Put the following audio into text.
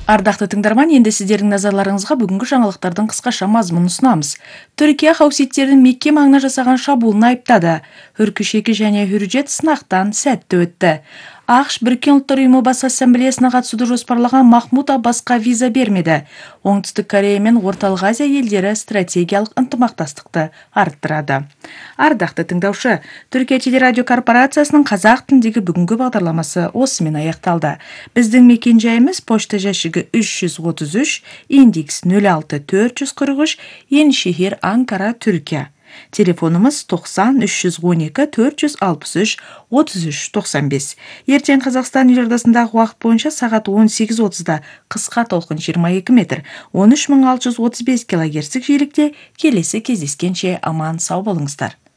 Ардақты тыңдарман, енді сіздердің назарларыңызға бүгінгі жаңалықтардың қысқаша мазмұнын ұсынамыз. Түркия хауситтердің Мекке маңына жасаған шабуылын айыптады. Үркішекі және Хүржет сынақтан сәтті өтті. ақш Біріккен ұлттар ұйымы бас ассамблеясына қатысуды жоспарлаған Махмуд Аббасқа виза бермеді. Оңтүстік Корея мен Орталық Азия елдері стратегиялық ынтымақтастықты арттырады. Ардақты тыңдаушы, Түркия телерадио корпорациясының қазақ тіліндегі бүгінгі бағдарламасы осымен аяқталды. Біздің мекен-жайымыз пошта жәшігі 333, индекс 06443, Еншехир, Анкара, Түркия. Телефонымыз 90 312 463 33 95. Ертең Қазақстан елордасындағы уақыт бойынша сағат 18:30-да қысқа толқын 22 метр, 13635 килогерцтік жиілікте келесі кездескенше аман сау болыңыздар.